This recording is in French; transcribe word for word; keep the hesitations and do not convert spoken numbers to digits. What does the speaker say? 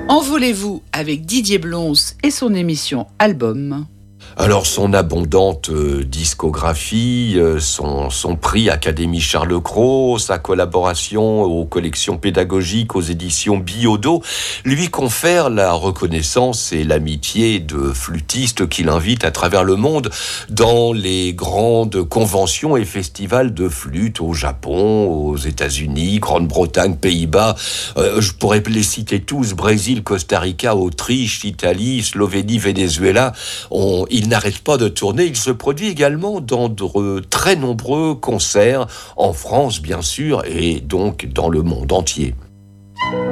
Envolez-vous avec Didier Blons et son émission Album. Alors son abondante euh, discographie, euh, son, son prix Académie Charles Cros, sa collaboration aux collections pédagogiques aux éditions Biodo, lui confèrent la reconnaissance et l'amitié de flûtistes qu'il invite à travers le monde dans les grandes conventions et festivals de flûte au Japon, aux États-Unis, Grande-Bretagne, Pays-Bas. Euh, je pourrais les citer tous, Brésil, Costa Rica, Autriche, Italie, Slovénie, Venezuela. On, il n'arrête pas de tourner. Il se produit également dans de très nombreux concerts en France, bien sûr, et donc dans le monde entier.